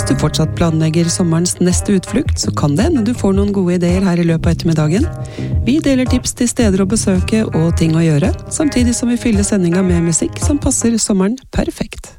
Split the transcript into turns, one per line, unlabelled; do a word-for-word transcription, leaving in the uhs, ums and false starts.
du fortsatt planlegger sommerens neste utflukt, så kan det hende du får noen gode ideer her i løpet av ettermiddagen. Vi deler tips til steder å besøke og ting å gjøre, samtidig som vi fyller sendinga med musikk som passer sommeren perfekt.